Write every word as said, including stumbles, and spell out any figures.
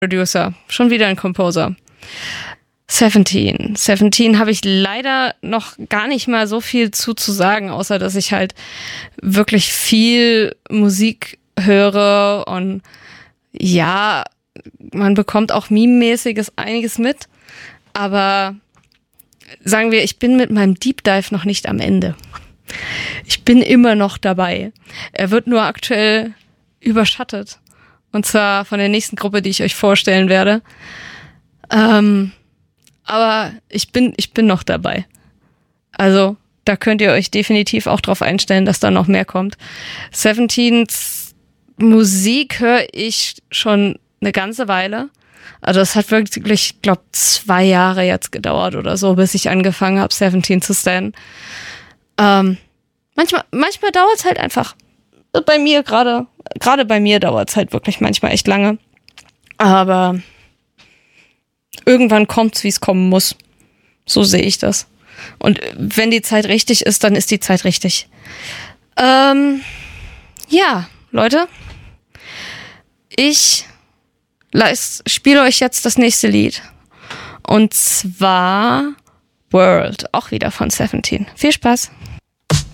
Producer, schon wieder ein Composer. Seventeen. Seventeen habe ich leider noch gar nicht mal so viel zu, zu sagen, außer dass ich halt wirklich viel Musik höre und ja, man bekommt auch Meme-mäßiges einiges mit, aber sagen wir, ich bin mit meinem Deep Dive noch nicht am Ende. Ich bin immer noch dabei. Er wird nur aktuell überschattet. Und zwar von der nächsten Gruppe, die ich euch vorstellen werde. Ähm, aber ich bin, ich bin noch dabei. Also, da könnt ihr euch definitiv auch drauf einstellen, dass da noch mehr kommt. Seventeens Musik höre ich schon eine ganze Weile. Also es hat wirklich, ich glaube, zwei Jahre jetzt gedauert oder so, bis ich angefangen habe, Seventeen zu stan. Ähm, manchmal manchmal dauert es halt einfach. Bei mir gerade, gerade bei mir dauert es halt wirklich manchmal echt lange. Aber irgendwann kommt's, wie es kommen muss. So sehe ich das. Und wenn die Zeit richtig ist, dann ist die Zeit richtig. Ähm, ja, Leute. Ich spiele euch jetzt das nächste Lied. Und zwar World, auch wieder von Seventeen. Viel Spaß.